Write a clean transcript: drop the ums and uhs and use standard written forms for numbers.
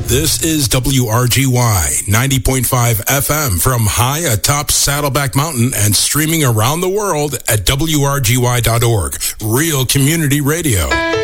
This is WRGY 90.5 FM from high atop Saddleback Mountain and streaming around the world at WRGY.org. Real community radio.